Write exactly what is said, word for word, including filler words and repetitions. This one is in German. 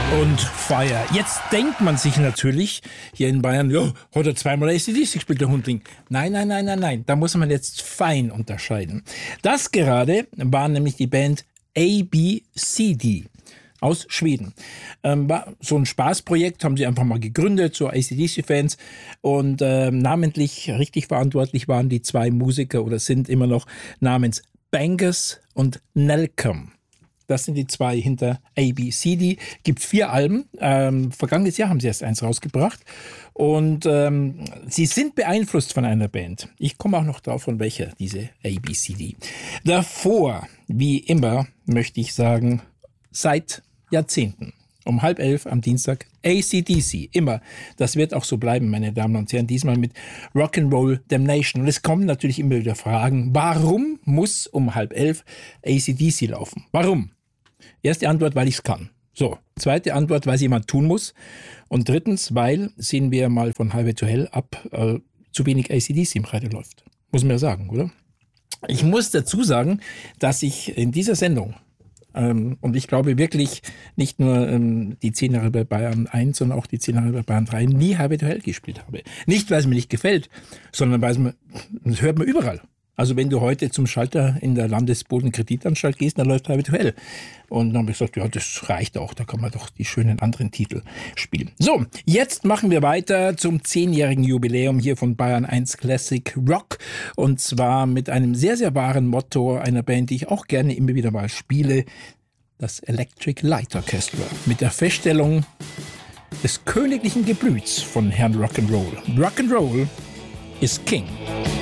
Und Fire. Jetzt denkt man sich natürlich hier in Bayern, ja, hat er zweimal A C D C gespielt, der Hundling. Nein, nein, nein, nein, nein. Da muss man jetzt fein unterscheiden. Das gerade war nämlich die Band A B C D aus Schweden. Ähm, war so ein Spaßprojekt, haben sie einfach mal gegründet, so A C D C-Fans. Und ähm, namentlich richtig verantwortlich waren die zwei Musiker oder sind immer noch namens Bangers und Nelcom. Das sind die zwei hinter A B C D. Gibt vier Alben. Ähm, vergangenes Jahr haben sie erst eins rausgebracht. Und ähm, sie sind beeinflusst von einer Band. Ich komme auch noch drauf, von welcher, diese A B C D. Davor, wie immer, möchte ich sagen, seit Jahrzehnten. Um halb elf am Dienstag A C D C. Immer. Das wird auch so bleiben, meine Damen und Herren. Diesmal mit Rock'n'Roll Damnation. Und es kommen natürlich immer wieder Fragen. Warum muss um halb elf A C D C laufen? Warum? Erste Antwort, weil ich es kann. So. Zweite Antwort, weil es jemand tun muss. Und drittens, weil, sehen wir mal von Highway to Hell ab, äh, zu wenig A C D C im Radio läuft. Muss man ja sagen, oder? Ich muss dazu sagen, dass ich in dieser Sendung Ähm, und ich glaube wirklich nicht nur ähm, die zehn Jahre bei Bayern eins, sondern auch die zehn Jahre bei Bayern drei nie Highway to Hell gespielt habe. Nicht, weil es mir nicht gefällt, sondern weil es mir, das hört man überall. Also wenn du heute zum Schalter in der Landesbodenkreditanstalt gehst, dann läuft Highway to Hell. Und dann habe ich gesagt, ja, das reicht auch, da kann man doch die schönen anderen Titel spielen. So, jetzt machen wir weiter zum zehnjährigen Jubiläum hier von Bayern eins Classic Rock. Und zwar mit einem sehr, sehr wahren Motto einer Band, die ich auch gerne immer wieder mal spiele, das Electric Light Orchestra. Mit der Feststellung des königlichen Geblüts von Herrn Rock'n'Roll. Rock'n'Roll is King.